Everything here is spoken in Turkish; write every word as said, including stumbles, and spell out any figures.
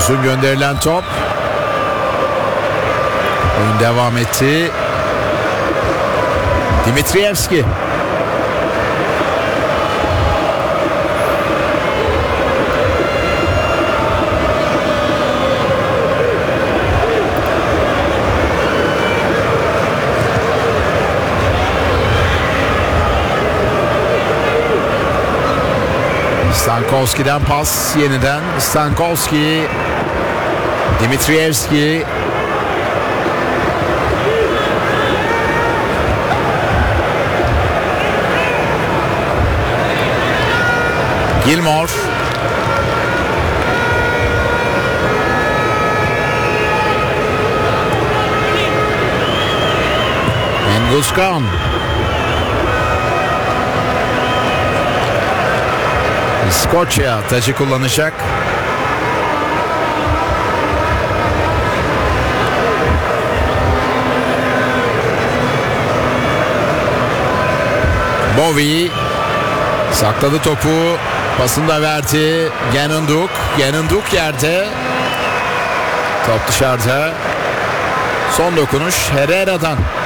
Uzun gönderilen top. Oyun devam etti. Dimitrievski. Stankovski'den pas yeniden. Stankovski, Dimitrievski. Gilmore. Enguzkan. Skoçya tacı kullanacak. Bowie sakladı topu, pasını da verdi. Genenduk, Genenduk yerde. Top dışarıda. Son dokunuş Herrera'dan.